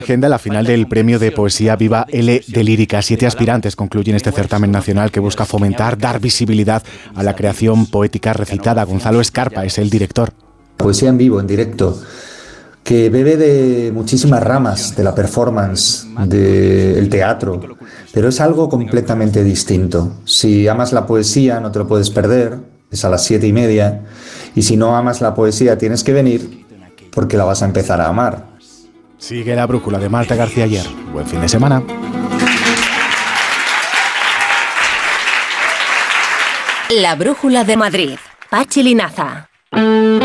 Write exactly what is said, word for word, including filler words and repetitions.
Agenda la final del Premio de Poesía Viva L de Lírica. Siete aspirantes concluyen este certamen nacional que busca fomentar, dar visibilidad a la creación poética recitada. Gonzalo Escarpa es el director. Poesía en vivo, en directo, que bebe de muchísimas ramas, de la performance, del teatro, pero es algo completamente distinto. Si amas la poesía no te lo puedes perder, es a las siete y media, y si no amas la poesía tienes que venir porque la vas a empezar a amar. Sigue la brújula de Marta García Ayer. Buen fin de semana. La brújula de Madrid. Pachi Linaza.